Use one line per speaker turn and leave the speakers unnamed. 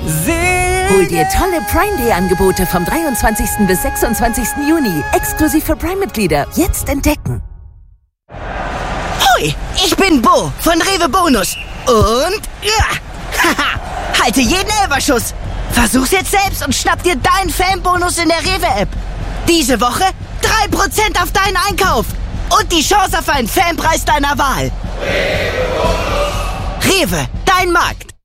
Hol dir tolle Prime Day Angebote vom 23. bis 26. Juni. Exklusiv für Prime-Mitglieder. Jetzt entdecken.
Hoi, ich bin Bo von Rewe Bonus. Und halte jeden Elberschuss. Versuch's jetzt selbst und schnapp dir deinen Fanbonus in der Rewe-App. Diese Woche 3% auf deinen Einkauf. Und die Chance auf einen Fanpreis deiner Wahl. Rewe, dein Markt.